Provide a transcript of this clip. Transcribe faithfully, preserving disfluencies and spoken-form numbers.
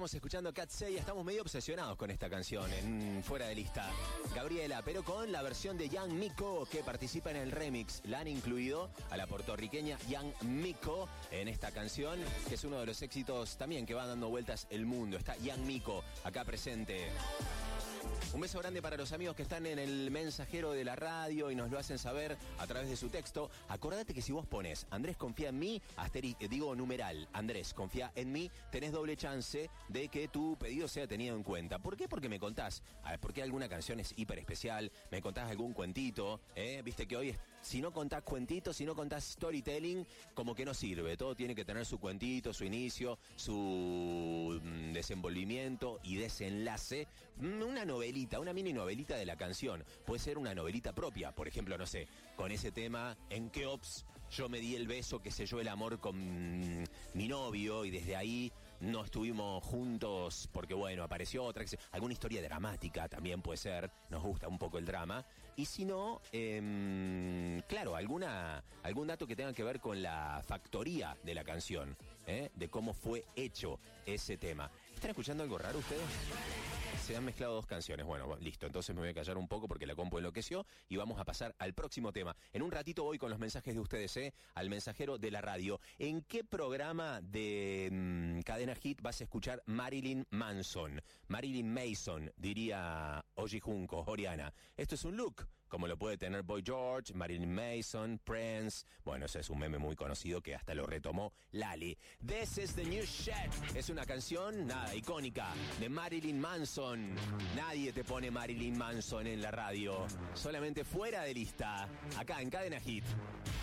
estamos escuchando Cat Say, estamos medio obsesionados con esta canción en Fuera de Lista. Gabriela, pero con la versión de Young Miko, que participa en el remix. La han incluido a la puertorriqueña Young Miko en esta canción, que es uno de los éxitos también que va dando vueltas el mundo. Está Young Miko acá presente. Un beso grande para los amigos que están en el mensajero de la radio y nos lo hacen saber a través de su texto. Acordate que si vos pones Andrés confía en mí, asteri, digo numeral, Andrés confía en mí, tenés doble chance de que tu pedido sea tenido en cuenta. ¿Por qué? Porque me contás, a ver, porque alguna canción es hiper especial, me contás algún cuentito, ¿eh? Viste que hoy es, si no contás cuentitos, si no contás storytelling, como que no sirve. Todo tiene que tener su cuentito, su inicio, su mm, desenvolvimiento y desenlace. Mm, una novelita. Una mini novelita de la canción. Puede ser una novelita propia. Por ejemplo, no sé, con ese tema en que ops, yo me di el beso que selló el amor con mi novio y desde ahí no estuvimos juntos porque, bueno, apareció otra. Alguna historia dramática también puede ser. Nos gusta un poco el drama. Y si no, eh, claro, alguna, algún dato que tenga que ver con la factoría de la canción, ¿eh? De cómo fue hecho ese tema. ¿Están escuchando algo raro ustedes? Se han mezclado dos canciones. Bueno, listo, entonces me voy a callar un poco porque la compu enloqueció y vamos a pasar al próximo tema. En un ratito voy con los mensajes de ustedes, ¿eh? Al mensajero de la radio. ¿En qué programa de mmm, Cadena Hit vas a escuchar Marilyn Manson? Marilyn Mason, diría Oji Junco, Oriana. Esto es un look, como lo puede tener Boy George, Marilyn Mason, Prince. Bueno, ese es un meme muy conocido que hasta lo retomó Lali. This is the new shit. Es una canción, nada, icónica, de Marilyn Manson. Nadie te pone Marilyn Manson en la radio. Solamente Fuera de Lista, acá en Cadena Hit.